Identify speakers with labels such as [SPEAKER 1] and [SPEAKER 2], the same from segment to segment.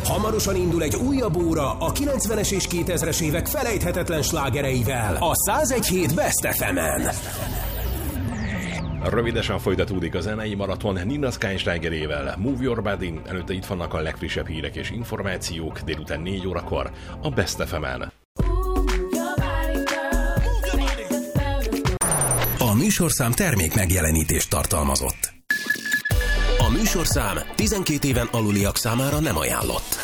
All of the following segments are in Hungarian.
[SPEAKER 1] Hamarosan indul egy újabb óra a 90-es és 2000-es évek felejthetetlen slágereivel a 101.7 Best FM-en.
[SPEAKER 2] Rövidesen folytatódik a zenei maraton Nina Skyslágerével, Move Your Body, előtte itt vannak a legfrissebb hírek és információk, délután 4 órakor a Best FM-en.
[SPEAKER 1] A műsorszám termék megjelenítést tartalmazott. A műsorszám 12 éven aluliak számára nem ajánlott.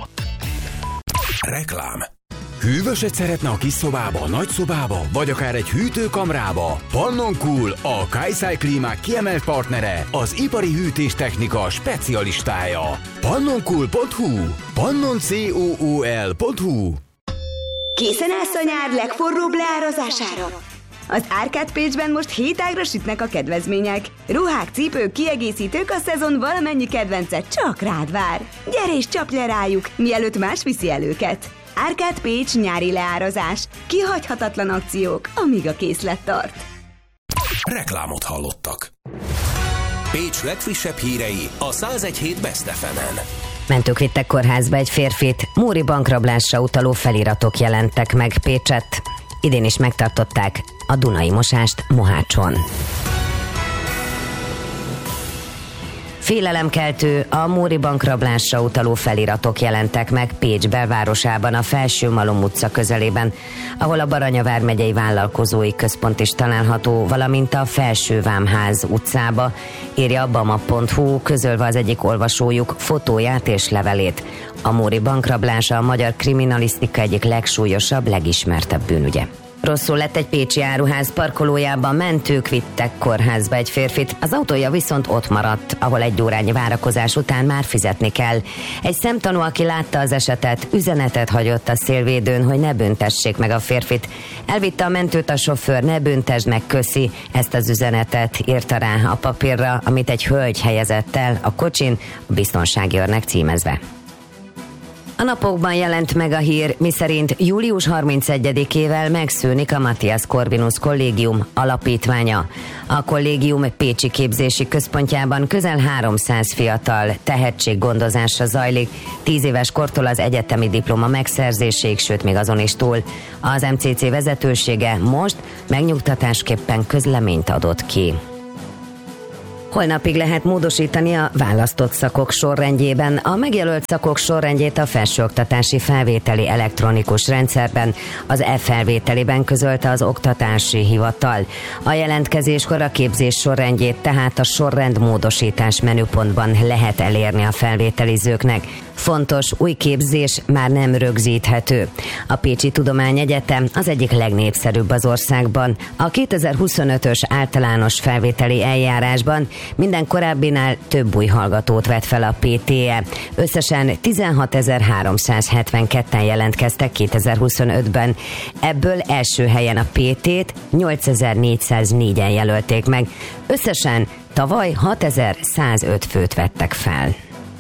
[SPEAKER 1] Reklám.
[SPEAKER 3] Hűvöset szeretne a kis szobába, nagy szobába, vagy akár egy hűtőkamrába? Pannon Cool, a Kaisai klímák kiemelt partnere, az ipari hűtéstechnika specialistája. pannoncool.hu, pannoncool.hu.
[SPEAKER 4] Készen állsz a nyár legforróbb leárazására? Az Árkád Pécsben most 7 ágra sütnek a kedvezmények. Ruhák, cipők, kiegészítők, a szezon valamennyi kedvence csak rád vár. Gyere és csapj le rájuk, mielőtt más viszi el őket. Árkád Pécs nyári leárazás. Kihagyhatatlan akciók, amíg a készlet tart.
[SPEAKER 1] Reklámot hallottak. Pécs legfrissebb hírei a 101.7 Best FM-en.
[SPEAKER 5] Mentők vittek kórházba egy férfit, Móri bankrablásra utaló feliratok jelentek meg Pécsett. Idén is megtartották a Dunai mosást Mohácson. Félelemkeltő, a Móri bankrablásra utaló feliratok jelentek meg Pécs belvárosában, a Felső-Malom utca közelében, ahol a Baranya vármegyei vállalkozói központ is található, valamint a Felső-Vámház utcába, írja a bama.hu, közölve az egyik olvasójuk fotóját és levelét. A Móri bankrablása a magyar kriminalisztika egyik legsúlyosabb, legismertebb bűnügye. Rosszul lett egy pécsi áruház parkolójában, mentők vittek kórházba egy férfit, az autója viszont ott maradt, ahol egy órányi várakozás után már fizetni kell. Egy szemtanú, aki látta az esetet, üzenetet hagyott a szélvédőn, hogy ne büntessék meg a férfit. Elvitte a mentőt a sofőr, ne büntesd meg, köszi. Ezt az üzenetet írta rá a papírra, amit egy hölgy helyezett el a kocsin, a biztonsági őrnek címezve. A napokban jelent meg a hír, miszerint július 31-ével megszűnik a Matthias Corvinus Kollégium alapítványa. A kollégium pécsi képzési központjában közel 300 fiatal tehetséggondozásra zajlik, 10 éves kortól az egyetemi diploma megszerzéséig, sőt még azon is túl. Az MCC vezetősége most megnyugtatásképpen közleményt adott ki. Holnapig lehet módosítani a választott szakok sorrendjében. A megjelölt szakok sorrendjét a felsőoktatási felvételi elektronikus rendszerben, az e-felvételiben közölte az Oktatási Hivatal. A jelentkezéskor a képzés sorrendjét tehát a sorrendmódosítás menüpontban lehet elérni a felvételizőknek. Fontos, új képzés már nem rögzíthető. A Pécsi Tudományegyetem az egyik legnépszerűbb az országban. A 2025-ös általános felvételi eljárásban minden korábbinál több új hallgatót vett fel a PTE. Összesen 16.372-en jelentkeztek 2025-ben. Ebből első helyen a PT-t 8.404-en jelölték meg. Összesen tavaly 6.105 főt vettek fel.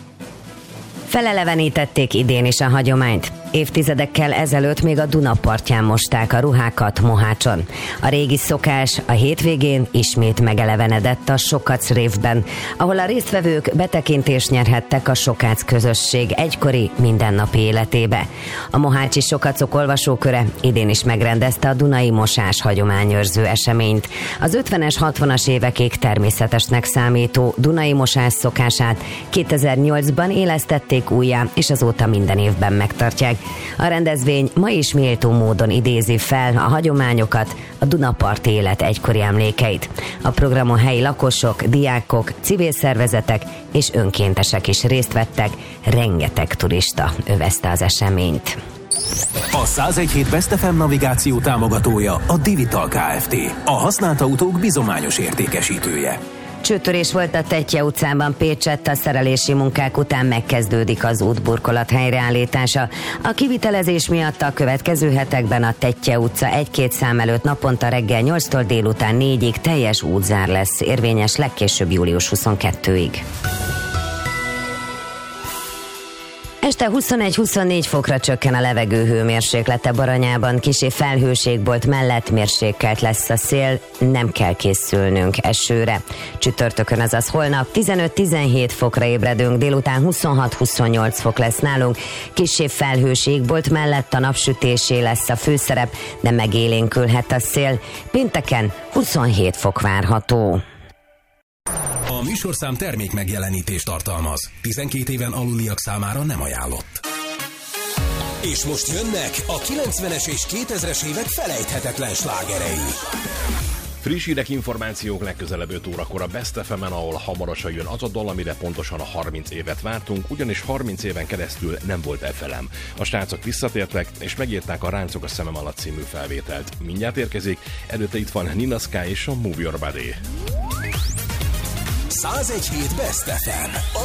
[SPEAKER 5] Felelevenítették idén is a hagyományt. Évtizedekkel ezelőtt még a Duna partján mosták a ruhákat Mohácson. A régi szokás a hétvégén ismét megelevenedett a Sokac révben, ahol a résztvevők betekintést nyerhettek a Sokác közösség egykori mindennapi életébe. A mohácsi Sokacok olvasóköre idén is megrendezte a Dunai mosás hagyományőrző eseményt. Az 50-es, 60-as évekig természetesnek számító Dunai mosás szokását 2008-ban élesztették újjá, és azóta minden évben megtartják. A rendezvény ma is méltó módon idézi fel a hagyományokat, a Dunapart élet egykori emlékeit. A programon helyi lakosok, diákok, civil szervezetek és önkéntesek is részt vettek, rengeteg turista övezte az eseményt.
[SPEAKER 1] A 101.7 Best FM navigáció támogatója a Divital Kft. A használt autók bizományos értékesítője.
[SPEAKER 5] Csőtörés volt a Tettye utcában Pécsett, a szerelési munkák után megkezdődik az útburkolat helyreállítása. A kivitelezés miatt a következő hetekben a Tettye utca 1-2 szám előtt naponta reggel 8-tól délután 4-ig teljes útzár lesz, érvényes legkésőbb július 22-ig. Este 21-24 fokra csökken a levegő hőmérséklete Baranyában, kissé felhőségbolt mellett mérsékelt lesz a szél, nem kell készülnünk esőre. Csütörtökön, azaz holnap 15-17 fokra ébredünk, délután 26-28 fok lesz nálunk, kissé felhőségbolt mellett a napsütésé lesz a főszerep, de megélénkülhet a szél. Pénteken 27 fok várható.
[SPEAKER 1] A műsorszám termék megjelenítést tartalmaz. 12 éven aluliak számára nem ajánlott. És most jönnek a 90-es és 2000-es évek felejthetetlen slágerei.
[SPEAKER 2] Friss hírek, információk legközelebb 5 órakor a Best FM-en, ahol hamarosan jön az a dal, amire pontosan a 30 évet vártunk, ugyanis 30 éven keresztül nem volt FLM. A srácok visszatértek, és megírták a Ráncok a szemem alatt című felvételt. Mindjárt érkezik, előtte itt van Nina Sky és a Move Your Body.
[SPEAKER 1] 101.7 Best FM.